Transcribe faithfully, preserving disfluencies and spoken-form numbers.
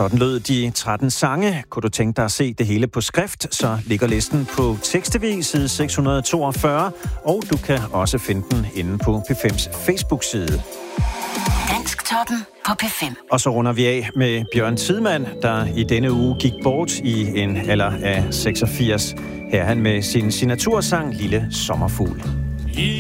Sådan lød de tretten sange. Kunne du tænke dig at se det hele på skrift, så ligger listen på Tekst T V side seks hundrede og toogfyrre, og du kan også finde den inde på P fems Facebook-side. Dansktoppen på P fem. Og så runder vi af med Bjørn Tidemand, der i denne uge gik bort i en alder af seksogfirs. Her er han med sin signatursang Lille Sommerfugl. I